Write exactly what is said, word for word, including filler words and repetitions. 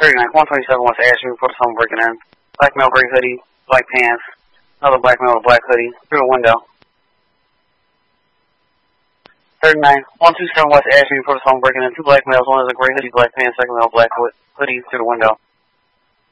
thirty-nine, one twenty-seven West Ashby, report to someone breaking in. Black male, gray hoodie, black pants. Another black male with black hoodie, through the window. thirty-nine, one twenty-seven West Ashby, report to someone breaking in. Two black males, one is a gray hoodie, black pants, second male, black hoodie, through the window.